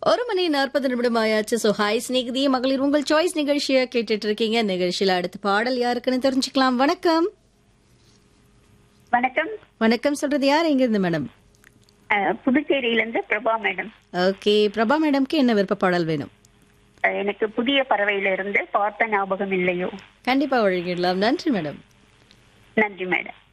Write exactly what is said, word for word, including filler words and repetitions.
ஒரு மணி நாற்பது நிமிடம் ஆயாச்சு. ஸோ ஹாய் ஸ்நேகிதி மகளிர் உங்கள் சாய்ஸ் நிகழ்ச்சியை கேட்டுட்டு இருக்கீங்க. நிகழ்ச்சியில் அடுத்த பாடல் யாருக்குன்னு தெரிஞ்சுக்கலாம். வணக்கம். வணக்கம். வணக்கம் சொல்றது யார், எங்க இருந்து மேடம்? அஹ், புதுச்சேரியிலிருந்து பிரபா மேடம். ஓகே, பிரபா மேடம்க்கு என்ன விருப்ப பாடல் வேணும்? அஹ், எனக்கு புதிய பறவையில இருந்து பார்த்த ஞாபகம் இல்லையோ. கண்டிப்பா வழங்கிடலாம். நன்றி மேடம். நன்றி மேடம்.